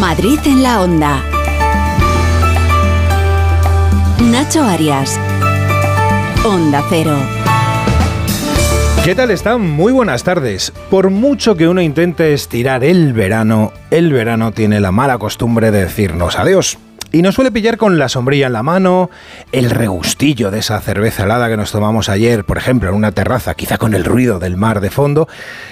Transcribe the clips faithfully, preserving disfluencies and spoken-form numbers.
Madrid en la Onda. Nacho Arias. Onda Cero. ¿Qué tal están? Muy buenas tardes. Por mucho que uno intente estirar el verano, el verano tiene la mala costumbre de decirnos adiós. Y nos suele pillar con la sombrilla en la mano, el regustillo de esa cerveza helada que nos tomamos ayer, por ejemplo, en una terraza, quizá con el ruido del mar de fondo.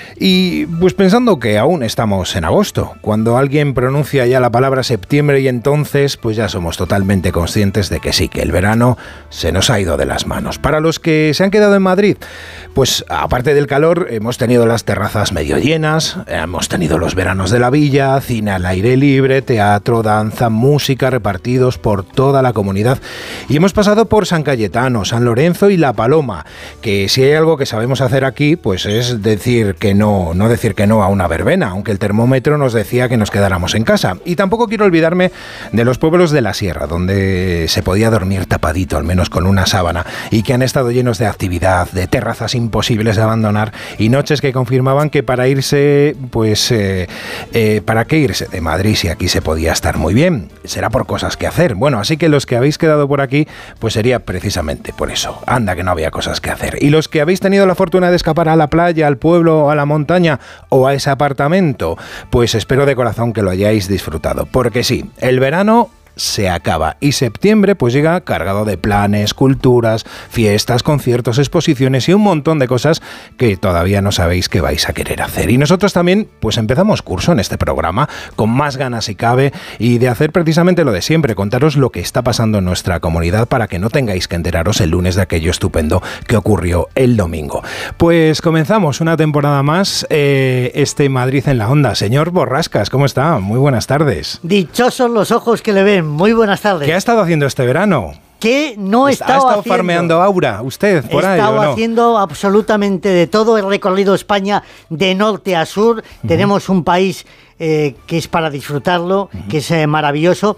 Y pues pensando que aún estamos en agosto, cuando alguien pronuncia ya la palabra septiembre y entonces pues ya somos totalmente conscientes de que sí, que el verano se nos ha ido de las manos. Para los que se han quedado en Madrid, pues aparte del calor hemos tenido las terrazas medio llenas, hemos tenido los veranos de la villa, cine al aire libre, teatro, danza, música repartidos por toda la comunidad y hemos pasado por San Cayetano, San Lorenzo y La Paloma, que si hay algo que sabemos hacer aquí pues es decir que no No, no decir que no a una verbena, aunque el termómetro nos decía que nos quedáramos en casa. Y tampoco quiero olvidarme de los pueblos de la sierra, donde se podía dormir tapadito, al menos con una sábana, y que han estado llenos de actividad, de terrazas imposibles de abandonar y noches que confirmaban que para irse, pues, eh, eh, ¿para qué irse de Madrid si aquí se podía estar muy bien? Será por cosas que hacer. Bueno, así que los que habéis quedado por aquí, pues sería precisamente por eso. Anda que no había cosas que hacer. Y los que habéis tenido la fortuna de escapar a la playa, al pueblo, a la montaña, montaña o a ese apartamento, pues espero de corazón que lo hayáis disfrutado, porque sí, el verano se acaba y septiembre pues llega cargado de planes, culturas, fiestas, conciertos, exposiciones y un montón de cosas que todavía no sabéis que vais a querer hacer. Y nosotros también pues empezamos curso en este programa con más ganas si cabe y de hacer precisamente lo de siempre, contaros lo que está pasando en nuestra comunidad para que no tengáis que enteraros el lunes de aquello estupendo que ocurrió el domingo. Pues comenzamos una temporada más, eh, este Madrid en la Onda. Señor Borrascas, ¿cómo está? Muy buenas tardes. Dichosos los ojos que le ven. Muy buenas tardes. ¿Qué ha estado haciendo este verano? ¿Qué no he estado ¿Ha estado haciendo? farmeando aura usted por ahí? He estado ¿o no? haciendo absolutamente de todo. He recorrido España de norte a sur. Uh-huh. Tenemos un país eh, que es para disfrutarlo, uh-huh. que es eh, maravilloso.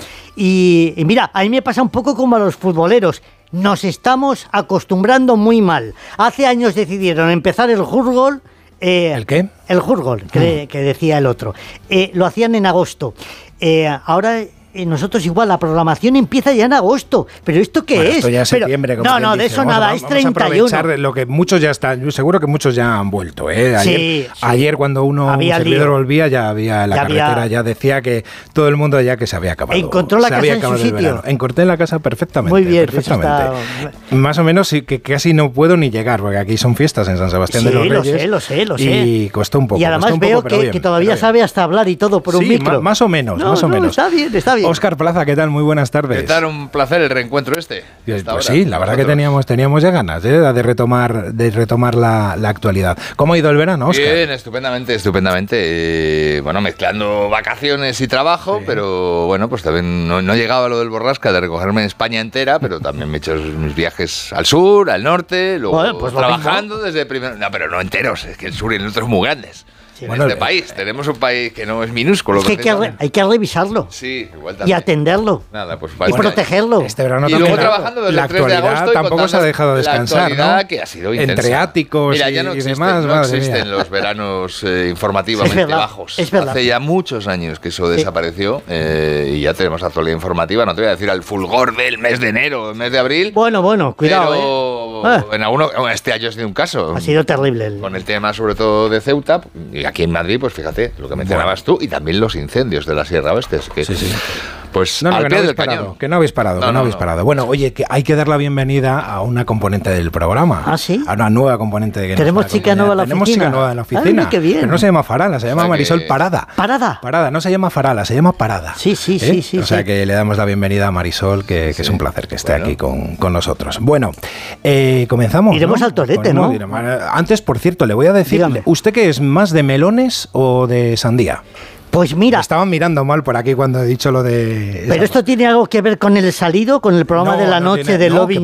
Y, y mira, a mí me pasa un poco como a los futboleros. Nos estamos acostumbrando muy mal. Hace años decidieron empezar el Hurgol. Eh, ¿El qué? El Hurgol, que, uh-huh. que decía el otro. Eh, lo hacían en agosto. Eh, ahora... Nosotros igual, la programación empieza ya en agosto. ¿Pero esto qué bueno, es? Esto ya es Pero, septiembre. Como no, no, de dice. eso vamos, nada, vamos, es treinta y uno. Vamos a aprovechar lo que muchos ya están, yo seguro que muchos ya han vuelto. ¿eh? Ayer, sí, sí. ayer cuando uno, había un servidor lío. volvía, ya había la ya carretera, había... ya decía que todo el mundo ya que se había acabado. Encontró la se casa había en su sitio. sitio. Encontré la casa perfectamente. Muy bien. Perfectamente. Está... Más o menos, sí, que casi no puedo ni llegar, porque aquí son fiestas en San Sebastián sí, de los Reyes. Sí, lo sé, lo sé, lo sé. Y costó un poco. Y además un veo poco, que, bien, que todavía sabe hasta hablar y todo por sí, un micro. Ma- más o menos, no, más o no, menos. Está bien, está bien. Óscar Plaza, ¿qué tal? Muy buenas tardes. ¿Qué tal? Un placer el reencuentro este. Pues ahora, sí, la verdad que teníamos, teníamos ya ganas ¿eh? de retomar, de retomar la, la actualidad. ¿Cómo ha ido el verano, Óscar? Bien, estupendamente, estupendamente. Eh, bueno, mezclando vacaciones y trabajo, sí. Pero bueno, pues también no, no llegaba a lo del Borrasca de recogerme en España entera, pero también me he hecho mis viajes al sur, al norte, luego bueno, pues trabajando lo desde primero. No, pero no enteros, es que el sur y el norte son muy grandes. Sí, bueno, en este país, tenemos un país que no es minúsculo. Es que hay, que re, hay que revisarlo. Sí, igual también. Y atenderlo. Nada, pues y protegerlo. Este verano y luego trabajando desde la el tres de agosto tampoco se ha dejado descansar, la ¿no? que ha sido intensa. Entre áticos Mira, y, ya no y existen, demás. No existen mía. los veranos eh, informativamente es verdad, bajos. Es verdad. Hace ya muchos años que eso sí. desapareció eh, y ya tenemos actualidad informativa. No te voy a decir al fulgor del mes de enero, el mes de abril. Bueno, bueno, cuidado. Pero eh. en alguno, este año ha sido un caso. Ha sido terrible. El... Con el tema sobre todo de Ceuta y aquí en Madrid, pues fíjate. Lo que mencionabas bueno. tú y también los incendios de la Sierra Oeste. Que, sí, sí. Pues no, no, al que pie no del parado, cañón. Que no habéis parado, no, que no, no habéis no. parado. Bueno, oye, que hay que dar la bienvenida a una componente del programa. ¿Ah, sí? A una nueva componente. De que Tenemos chica nueva en la Tenemos oficina. Tenemos chica nueva en la oficina. Ay, qué bien. Pero no se llama Farala, se llama o sea Marisol que... Parada. ¿Parada? Parada, no se llama Farala, se llama Parada. Sí, sí, ¿Eh? sí, sí. O sea sí. que le damos la bienvenida a Marisol, que, que sí. es un placer que esté bueno. aquí con, con nosotros. Bueno, eh, comenzamos. Iremos ¿no? al torete, ¿no? Antes, por cierto, le voy a decir, Dígame. ¿usted qué es más de melones o de sandía? Pues mira... Me estaban mirando mal por aquí cuando he dicho lo de... Pero esto tiene algo que ver con el salido, con el programa no, de la no noche tiene, de no, Lobby